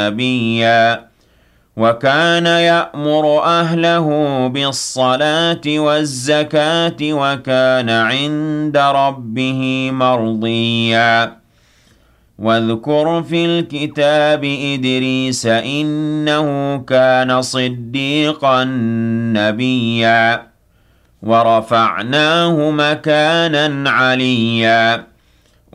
نبيا وكان يأمر أهله بالصلاة والزكاة وكان عند ربه مرضيا واذكر في الكتاب إدريس إنه كان صديقا نبيا ورفعناه مكانا عليا